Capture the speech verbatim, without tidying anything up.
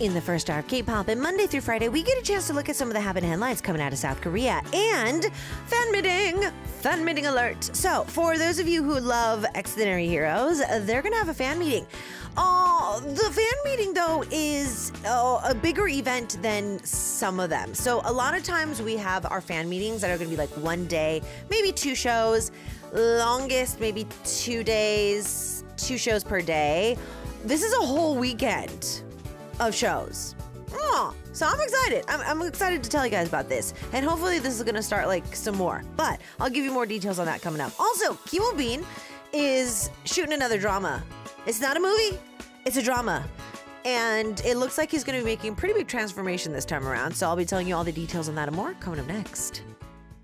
In the first hour of K-pop, and Monday through Friday, we get a chance to look at some of the happening headlines coming out of South Korea and fan meeting, fan meeting alert. So, for those of you who love Extraordinary Heroes, they're gonna have a fan meeting. Oh, the fan meeting though is oh, a bigger event than some of them. So, a lot of times we have our fan meetings that are gonna be like one day, maybe two shows, longest maybe two days, two shows per day. This is a whole weekend of shows. Oh, so I'm excited. I'm, I'm excited to tell you guys about this. And hopefully this is going to start like some more. But I'll give you more details on that coming up. Also, Kim Woo Bin is shooting another drama. It's not a movie. It's a drama. And it looks like he's going to be making a pretty big transformation this time around. So I'll be telling you all the details on that and more coming up next.